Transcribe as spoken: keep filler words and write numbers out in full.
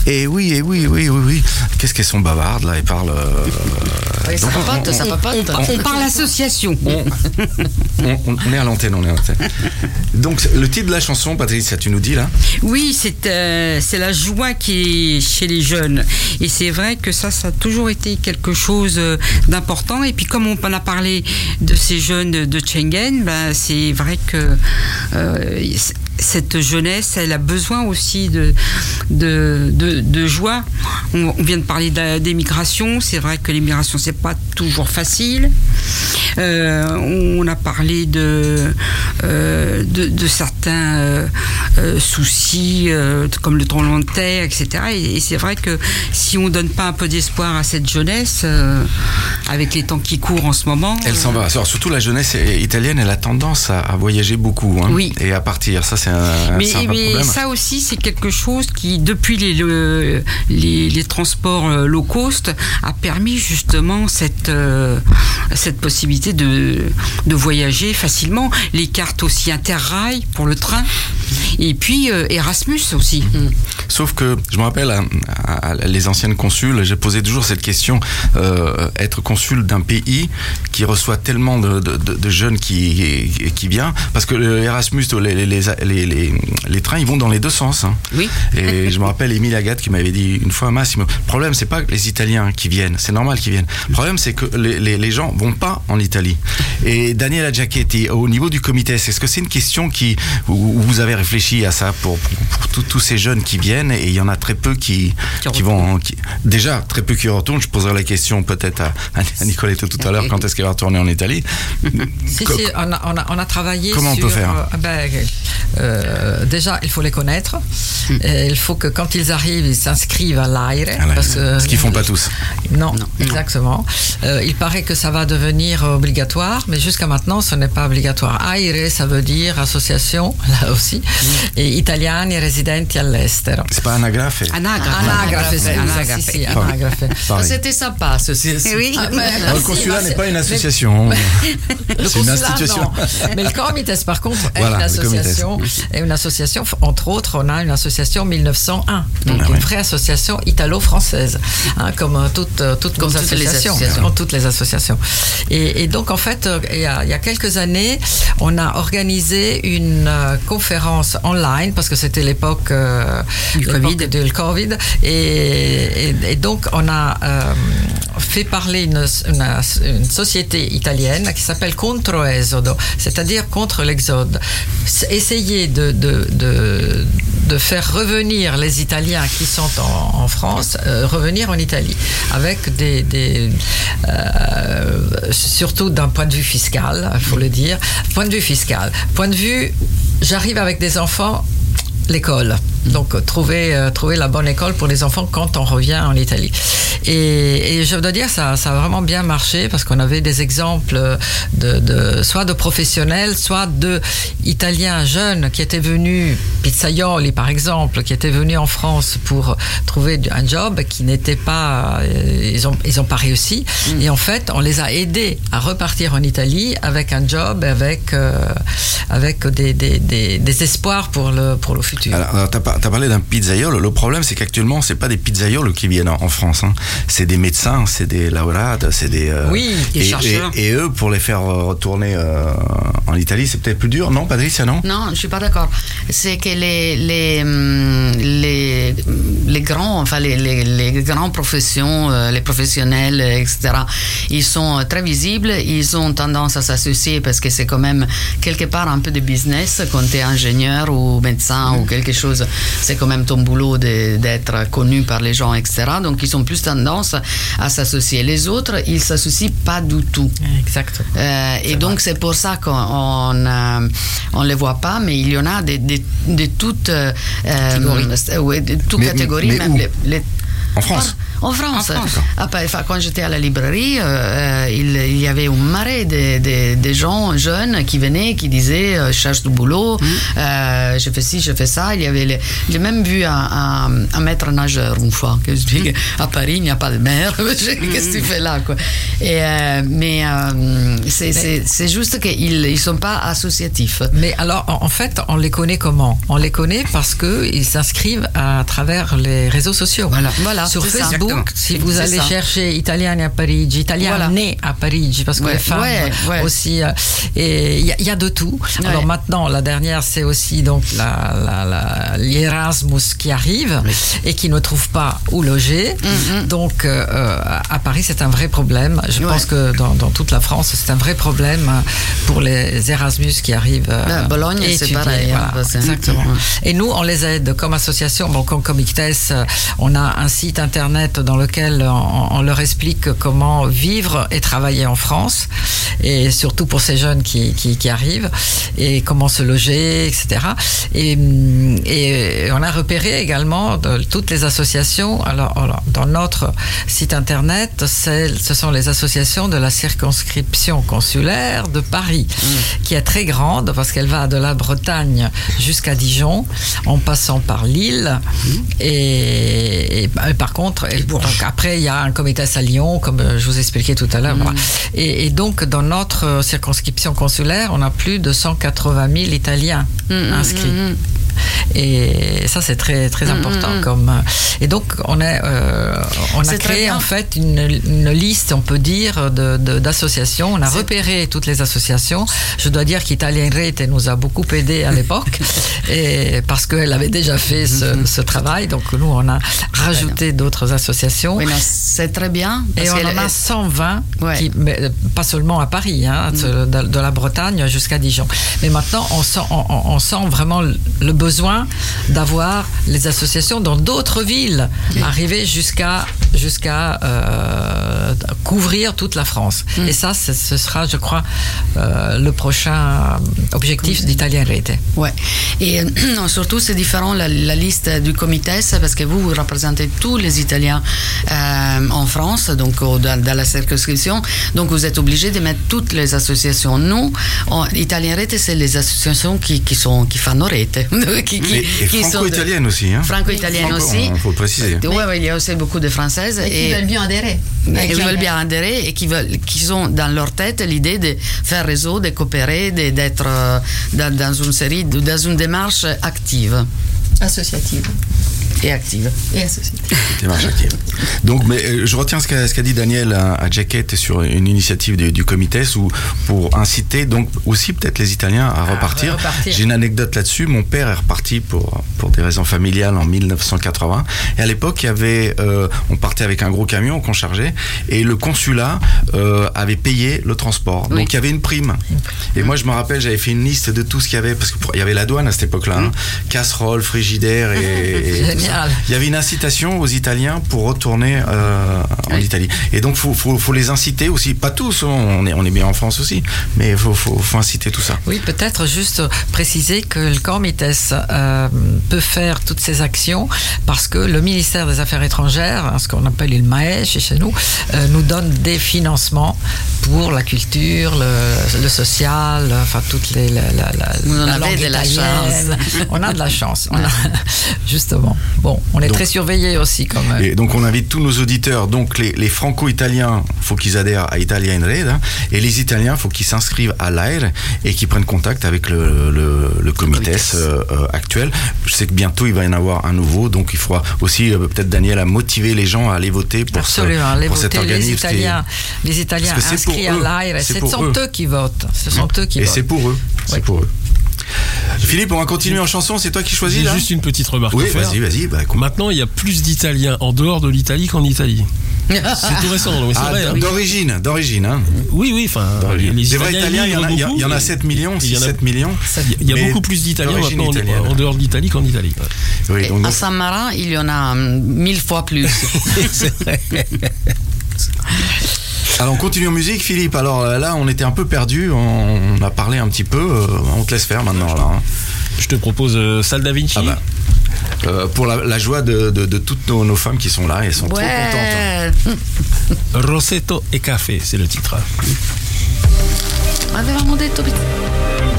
Et oui, et oui, oui, oui, oui. Qu'est-ce qu'elles sont bavardes, là, elles parlent... Euh, oui, ça papote, ça papote. On, on parle association. On, on, on est à l'antenne, on est à l'antenne. Donc, le titre de la chanson, Patricia, tu nous dis, là? Oui, c'est, euh, c'est la joie qui est chez les jeunes. Et c'est vrai que ça, ça a toujours été quelque chose d'important. Et puis, comme on a parlé de ces jeunes de Schengen, ben, c'est vrai que euh, cette jeunesse, elle a besoin aussi de, de, de, de joie. On, on vient de parler d'émigration. C'est vrai que l'émigration, c'est pas toujours facile. Euh, on a parlé de, euh, de, de certains euh, euh, soucis, euh, comme le tremblement de terre, et cetera. Et, et c'est vrai que si on donne pas un peu d'espoir à cette jeunesse, euh, avec les temps qui courent en ce moment... Elle s'en va. Alors, surtout la jeunesse italienne, elle a tendance à, à voyager beaucoup. Hein, oui. Et à partir. Ça, c'est un, mais, c'est un mais problème. Ça aussi, c'est quelque chose qui, depuis les, le, les, les transports low cost, a permis justement cette, euh, cette possibilité de, de voyager facilement. Les cartes aussi Interrail pour le train. Et puis euh, Erasmus aussi. Mmh. Sauf que je me rappelle à, à, à les anciennes consuls, j'ai posé toujours cette question, euh, être consul d'un pays qui reçoit tellement de, de, de, de jeunes qui, qui vient, parce que l'Erasmus, les, les, les, les, les, les trains, ils vont dans les deux sens. Hein. Oui. Et je me rappelle Émile Agathe qui m'avait dit une fois, Massimo, le problème c'est pas les Italiens qui viennent, c'est normal qu'ils viennent. Le problème c'est que les, les, les gens vont pas en Italie. Et Daniela Giacchetti, au niveau du comité, est-ce que c'est une question qui, où vous avez réfléchi à ça pour, pour, pour tous ces jeunes qui viennent, et il y en a très peu qui, qui, qui vont... Qui, déjà, très peu qui retournent. Je poserai la question peut-être à, à Nicoletta tout à l'heure, quand est-ce qu'elle va retourner en Italie. Si, Com- si, on a, on a, on a travaillé Comment sur... on peut faire euh, ben, euh, Déjà, il faut les connaître. Mm. Et il faut que quand ils arrivent, ils s'inscrivent à l'Aire. Ah, parce que, ce qu'ils font pas tous. Non, non exactement. Euh, il paraît que ça va devenir obligatoire, mais jusqu'à maintenant, ce n'est pas obligatoire. Aire, ça veut dire association, là aussi, mm. et Italiani residenti all'estero. C'est pas anagrafe. Anagrafe. Anagrafe, c'est anagrafe. Si, si, anagrafe. C'était sympa, ceci. Oui. Ah, mais, le consulat n'est pas une association. Le c'est une institution. Non. Mais le Comites, par contre, est voilà, une association. Est une association. Entre autres, on a une association mille neuf cent un, donc ah, une ouais. vraie association italo-française, hein, comme toute toute comme toutes les associations, comme toutes les associations. Et, et donc en fait, il y, a, il y a quelques années, on a organisé une euh, conférence online parce que c'était l'époque euh, du Covid. Du Covid, et, et, et donc on a euh, fait parler une, une, une société italienne qui s'appelle Contro Esodo, c'est-à-dire contre l'exode. Essayer de, de, de, de faire revenir les Italiens qui sont en, en France, euh, revenir en Italie, avec des, des euh, surtout d'un point de vue fiscal, il faut le dire, point de vue fiscal, point de vue, j'arrive avec des enfants, l'école. Donc, trouver, euh, trouver la bonne école pour les enfants quand on revient en Italie. Et, et je dois dire, ça, ça a vraiment bien marché parce qu'on avait des exemples de, de, soit de professionnels, soit d'Italiens jeunes qui étaient venus, pizzaioli par exemple, qui étaient venus en France pour trouver un job qui n'était pas... Ils ont, ils ont pas réussi. Mmh. Et en fait, on les a aidés à repartir en Italie avec un job, avec, euh, avec des, des, des, des espoirs pour le, pour le futur. Alors, alors t'as pas Tu as parlé d'un pizzaiolo. Le problème, c'est qu'actuellement, c'est pas des pizzaiolos qui viennent en France. Hein. C'est des médecins, c'est des lauréats, c'est des. Euh, oui, des et, chercheurs. Et, et eux, pour les faire retourner euh, en Italie, c'est peut-être plus dur, non, Patricia, non? Non, je suis pas d'accord. C'est que les les les les grands, enfin les les, les grandes professions, euh, les professionnels, et cetera. Ils sont très visibles. Ils ont tendance à s'associer parce que c'est quand même quelque part un peu de business quand tu es ingénieur ou médecin mmh. ou quelque chose. C'est quand même ton boulot de, d'être connu par les gens, et cetera. Donc, ils ont plus tendance à s'associer. Les autres, ils ne s'associent pas du tout. Exact. Euh, et donc, c'est pour ça qu'on ne euh, les voit pas, mais il y en a de, de, de toutes euh, catégories. Euh, ouais, de toutes mais, catégories. Mais même où? les, les, en France? En France. En France. Après, enfin, quand j'étais à la librairie, euh, il, il y avait un marais de, de, de gens jeunes qui venaient, qui disaient euh, je cherche du boulot, mm. euh, je fais ci, je fais ça. Il y avait les, j'ai même vu un, un, un maître nageur une fois que je dis mm. à Paris il n'y a pas de mer. Qu'est-ce que tu fais là, quoi. Et euh, mais euh, c'est, c'est, c'est juste qu'ils ne sont pas associatifs. Mais alors, en, en fait, on les connaît comment? On les connaît parce qu'ils s'inscrivent à travers les réseaux sociaux. Voilà, voilà. Sur c'est Facebook, ça. si vous c'est allez ça. chercher Italiani a Parigi, Italiane voilà. à Parigi, parce que ouais, les femmes ouais, ouais. aussi, euh, et il y, y a de tout. Ouais. Alors maintenant, la dernière, c'est aussi donc la, la, la, l'Erasmus qui arrive oui. et qui ne trouve pas où loger. Mm-hmm. Donc, euh, à Paris, c'est un vrai problème. Je ouais. pense que dans, dans toute la France, c'est un vrai problème pour les Erasmus qui arrivent. Euh, Bologne, c'est étudier. pareil. Voilà, hein, exactement. Et nous, on les aide comme association. Bon, comme Comites, on a un site internet dans lequel on, on leur explique comment vivre et travailler en France, et surtout pour ces jeunes qui, qui, qui arrivent, et comment se loger, et cetera. Et, et on a repéré également de, toutes les associations. Alors, alors, dans notre site internet, c'est, ce sont les associations de la circonscription consulaire de Paris, mmh. qui est très grande parce qu'elle va de la Bretagne jusqu'à Dijon, en passant par Lille. Mmh. Et, et, et par contre, et, donc après, il y a un comité à Lyon, comme je vous expliquais tout à l'heure. Mmh. Voilà. Et, et donc, dans notre circonscription consulaire, on a plus de cent quatre-vingt mille Italiens mmh, inscrits. Mmh. Et ça, c'est très, très important. Mmh. Comme, et donc, on, est, euh, on a créé en fait une, une liste, on peut dire, de, de, d'associations. On a c'est... repéré toutes les associations. Je dois dire qu'Italia in Rete nous a beaucoup aidé à l'époque, et parce qu'elle avait déjà fait ce, mmh. ce travail. Donc, nous, on a rajouté d'autres associations. Oui, non, c'est très bien. Et on en a cent vingt, ouais. qui, mais, pas seulement à Paris, hein, mmh. de, de la Bretagne jusqu'à Dijon. Mais maintenant, on sent, on, on sent vraiment le besoin d'avoir les associations dans d'autres villes, oui. arriver jusqu'à, jusqu'à euh, couvrir toute la France. Mm. Et ça, ce, ce sera, je crois, euh, le prochain objectif oui. d'Italia in Rete. Ouais. Et non, surtout, c'est différent la, la liste du comité, parce que vous, vous représentez tous les Italiens euh, en France, donc dans, dans la circonscription. Donc, vous êtes obligé de mettre toutes les associations. Nous, en, Italia in Rete, c'est les associations qui, qui sont qui fanno rete. qui, qui, et, et franco-italienne de... aussi. Hein. Franco-italienne Franco, aussi. Il faut le préciser. Oui, ouais, il y a aussi beaucoup de Françaises. Et, et qui veulent bien adhérer. Et qui veulent bien adhérer et qui, veulent, qui ont dans leur tête l'idée de faire réseau, de coopérer, de, d'être dans, dans une série, dans une démarche active. Associative. Et active. Et associative. Démarche active. Donc, mais euh, je retiens ce qu'a, ce qu'a dit Daniel à, à Jacket sur une initiative du, du comité où, pour inciter donc aussi peut-être les Italiens à repartir. Ah, repartir. J'ai une anecdote là-dessus. Mon père est reparti pour, pour des raisons familiales en dix-neuf cent quatre-vingts. Et à l'époque, il y avait, euh, on partait avec un gros camion qu'on chargeait et le consulat euh, avait payé le transport. Oui. Donc, il y avait une prime. Et moi, je me rappelle, j'avais fait une liste de tout ce qu'il y avait parce qu'il y avait la douane à cette époque-là. Hein, casseroles, frigidaires et, et il y avait une incitation aux Italiens pour retourner euh, en oui. Italie. Et donc, il faut, faut, faut les inciter aussi. Pas tous, on est, on est bien en France aussi, mais il faut, faut, faut inciter tout ça. Oui, peut-être juste préciser que le Comites euh, peut faire toutes ces actions parce que le ministère des Affaires étrangères, ce qu'on appelle le M A E chez, chez nous, euh, nous donne des financements pour la culture, le, le social, enfin toutes les... La, la, la, Vous en la avez de la chance. On a de la chance, on a, justement. Bon, on est donc, très surveillés aussi quand même. Et donc on invite tous nos auditeurs, donc les, les franco-italiens, il faut qu'ils adhèrent à Italia in Rete, hein, et les Italiens, il faut qu'ils s'inscrivent à l'A I R et qu'ils prennent contact avec le, le, le comité euh, actuel. Je sais que bientôt il va y en avoir un nouveau, donc il faudra aussi euh, peut-être Daniel à motiver les gens à aller voter pour, Absolument, ce, les pour voter, cet organisme. Les Italiens, est... les Italiens inscrits à l'A I R, ce sont eux. eux qui votent. Ce sont eux qui et votent. c'est pour eux. C'est oui. pour eux. Philippe, on va continuer en chanson, c'est toi qui choisis. J'ai là juste une petite remarque oui, à faire. Vas-y, vas-y. Bah, Maintenant, il y a plus d'Italiens en dehors de l'Italie qu'en Italie. C'est tout récent, donc c'est ah, vrai. Hein. D'origine, d'origine. Hein. Oui, oui, enfin. Les, les vrais Italiens, il y, en a, il, y a, il y en a sept millions, six, sept millions. Il y a beaucoup plus d'Italiens maintenant en, en dehors de l'Italie qu'en Italie. Ouais. Oui, donc, à Saint-Marin, il y en a mille fois plus. C'est vrai. Alors on continue en musique, Philippe. Alors là, on était un peu perdus, on a parlé un petit peu, on te laisse faire maintenant là. Hein. Je te propose euh, Salle Da Vinci. Ah bah. euh, pour la, la joie de, de, de toutes nos, nos femmes qui sont là et elles sont trop Ouais. contentes. Rosetto et café, c'est le titre. Avevamo detto pizza.